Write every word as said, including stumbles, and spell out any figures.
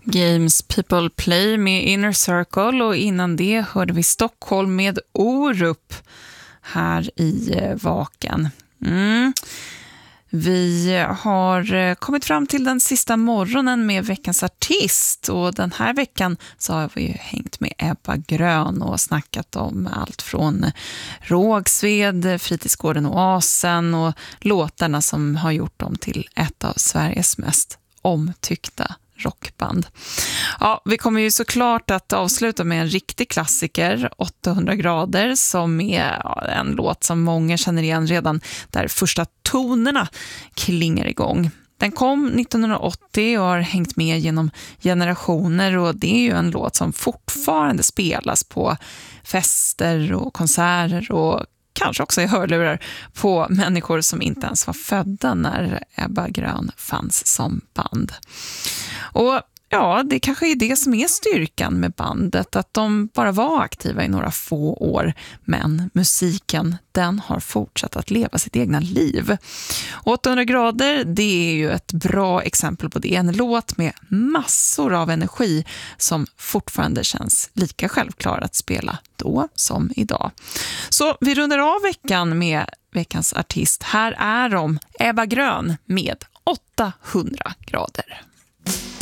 Games People Play med Inner Circle, och innan det hörde vi Stockholm med Orup här i Vaken. Mm. Vi har kommit fram till den sista morgonen med veckans artist, och den här veckan så har vi ju hängt med Ebba Grön och snackat om allt från Rågsved, Fritidsgården Oasen och låtarna som har gjort dem till ett av Sveriges mest omtyckta rockband. Ja, vi kommer ju såklart att avsluta med en riktig klassiker, åttahundra grader, som är en låt som många känner igen redan där första tonerna klingar igång. Den kom nittonhundraåttio och har hängt med genom generationer, och det är ju en låt som fortfarande spelas på fester och konserter och kanske också i hörlurar på människor som inte ens var födda när Ebba Grön fanns som band. Och ja, det kanske är det som är styrkan med bandet, att de bara var aktiva i några få år, men musiken, den har fortsatt att leva sitt egna liv. åttahundra grader, det är ju ett bra exempel på det. En låt med massor av energi som fortfarande känns lika självklar att spela då som idag. Så vi rundar av veckan med veckans artist. Här är de, Ebba Grön med åttahundra grader.